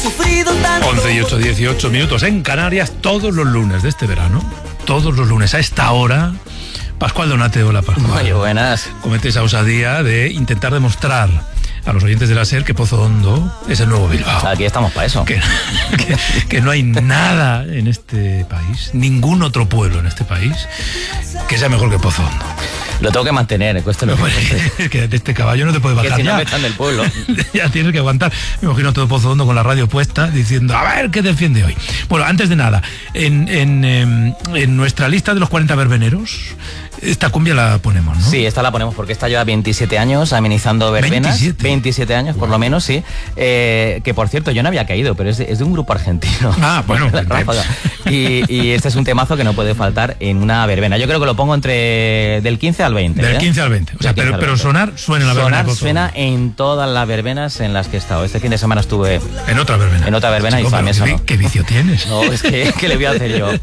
11 y 8, 18 minutos en Canarias, todos los lunes de este verano, todos los lunes a esta hora, Pascual Donate, hola Pascual. Muy buenas. Comete esa osadía de intentar demostrar a los oyentes de la SER que Pozo Hondo es el nuevo Bilbao. Aquí estamos para eso. Que no hay nada en este país, ningún otro pueblo en este país, que sea mejor que Pozo Hondo. Lo tengo que mantener, cuesta lo que de este caballo no te puedes bajar. Que si ya. no me echan del pueblo. Ya tienes que aguantar. Me imagino todo Pozo Hondo con la radio puesta diciendo, a ver qué defiende hoy. Bueno, antes de nada, en nuestra lista de los 40 verbeneros, esta cumbia la ponemos, ¿no? Sí, esta la ponemos porque esta lleva 27 años amenizando verbenas. 27 años, por lo menos, sí. Que por cierto, yo no había caído, pero es de un grupo argentino. Ah, bueno. y este es un temazo que no puede faltar en una verbena. Yo creo que lo pongo del 15 al 20. Del 15 al 20. O sea, pero sonar suena en la verbena. Sonar suena en todas las verbenas en las que he estado. Este fin de semana estuve en otra verbena. En otra verbena. Chico, y para mí eso no. ¿Qué vicio tienes? No, es que ¿qué le voy a hacer yo?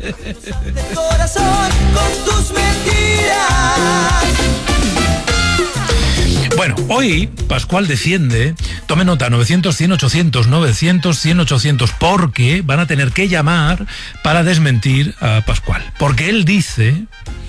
Bueno, hoy Pascual defiende, tome nota, 900, 100, 800, 900, 100, 800, porque van a tener que llamar para desmentir a Pascual. Porque él dice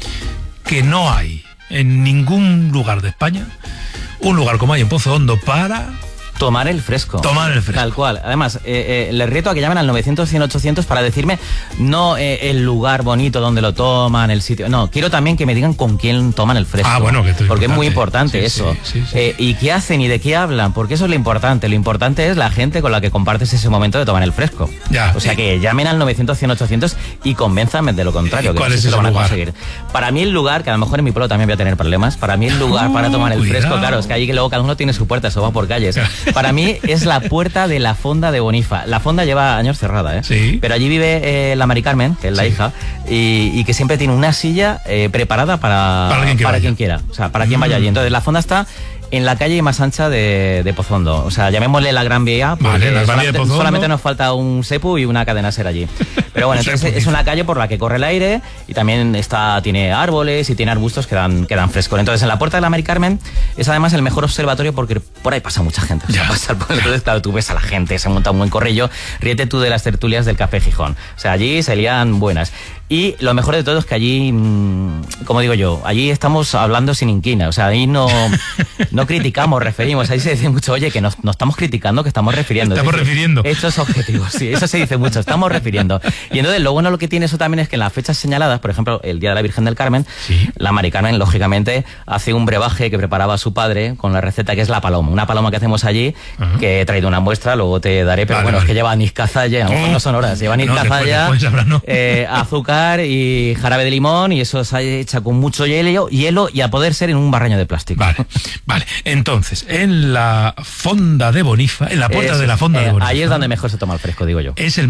que no hay en ningún lugar de España un lugar como hay en Pozo Hondo para tomar el fresco. Tomar el fresco. Tal cual. Además, les reto a que llamen al 900, 100, 800 para decirme no el lugar bonito donde lo toman, el sitio. No, quiero también que me digan con quién toman el fresco. Ah, bueno, que esto es porque importante. Es muy importante eso. Sí. Y qué hacen y de qué hablan, porque eso es lo importante. Lo importante es la gente con la que compartes ese momento de tomar el fresco. Ya. O sea, que llamen al 900, 100, 800 y convénzanme de lo contrario. ¿Cuál es ese ese lo van lugar? a conseguir. Para mí el lugar, que a lo mejor en mi pueblo también voy a tener problemas, para mí el lugar para tomar el fresco, claro, es que allí que luego cada uno tiene su puerta, eso va por calles. Para mí es la puerta de la fonda de Bonifa. La fonda lleva años cerrada, ¿eh? Sí. Pero allí vive la Mari Carmen, que es la hija, y que siempre tiene una silla preparada para quien quiera. O sea, para quien vaya allí. Entonces, la fonda está en la calle más ancha de Pozo Hondo. O sea, llamémosle la Gran Vía, porque vale, solamente nos falta un sepu y una cadena ser allí. Pero bueno, entonces es una calle por la que corre el aire y también tiene árboles y tiene arbustos que dan frescor. Entonces, en la puerta de la Mari Carmen es además el mejor observatorio porque por ahí pasa mucha gente. O sea, entonces, claro, tú ves a la gente, se monta un buen corrillo. Ríete tú de las tertulias del Café Gijón. O sea, allí se lían buenas. Y lo mejor de todo es que allí, como digo yo, allí estamos hablando sin inquina. O sea, ahí no criticamos, referimos. Ahí se dice mucho, oye, que no estamos criticando, que estamos refiriendo. Estamos refiriendo. Hechos objetivos, sí, eso se dice mucho, estamos refiriendo. Y entonces lo bueno lo que tiene eso también es que en las fechas señaladas, por ejemplo, el Día de la Virgen del Carmen, sí, la Mari Carmen, lógicamente, hace un brebaje que preparaba su padre con la receta que es la paloma. Una paloma que hacemos allí, que he traído una muestra, luego te daré, pero es que lleva anís cazalla, a lo mejor no son horas, lleva anís cazalla, azúcar y jarabe de limón, y eso se echa con mucho hielo y a poder ser en un barreño de plástico. Vale. Entonces, en la fonda de Bonifa, en la puerta de la fonda de Bonifa, ahí es donde mejor se toma el fresco, digo yo. Es el